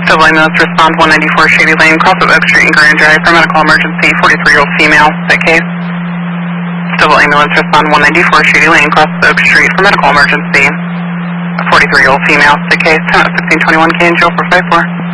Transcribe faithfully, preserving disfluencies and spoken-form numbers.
Civil ambulance respond one ninety-four Shady Lane, cross of Oak Street and Grand Drive for medical emergency, forty-three-year-old female, sick case. Civil ambulance respond one ninety-four Shady Lane, cross of Oak Street for medical emergency, forty-three-year-old female, sick case, ten sixteen twenty-one, K and Jill for five four.